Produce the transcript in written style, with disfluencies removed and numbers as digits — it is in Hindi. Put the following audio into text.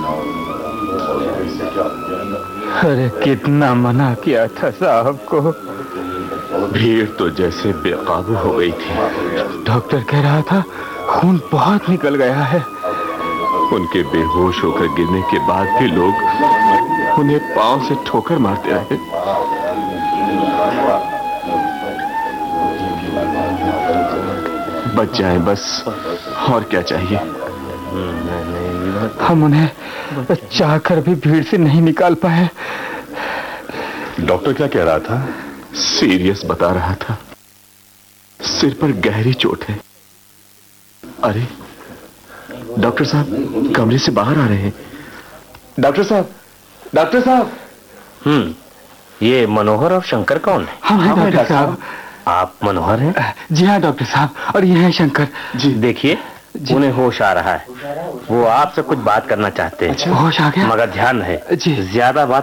अरे कितना मना किया था साहब को। भीड़ तो जैसे बेकाबू हो गई थी। डॉक्टर कह रहा था खून बहुत निकल गया है। उनके बेहोश होकर गिरने के बाद भी लोग उन्हें पांव से ठोकर मारते रहे। बच जाए बस, और क्या चाहिए। हम उन्हें चाहकर भी भीड़ से नहीं निकाल पाए। डॉक्टर क्या कह रहा था? सीरियस बता रहा था। सिर पर गहरी चोट है। अरे डॉक्टर साहब कमरे से बाहर आ रहे हैं। डॉक्टर साहब, डॉक्टर साहब। ये मनोहर और शंकर कौन है? हम हैं डॉक्टर साहब। आप मनोहर हैं? जी हाँ डॉक्टर साहब, और ये है शंकर जी। देखिए उन्हें होश आ रहा है। वो आपसे कुछ बात करना चाहते हैं। अच्छा, होश आ गया? मगर ध्यान है जी। ज्यादा बात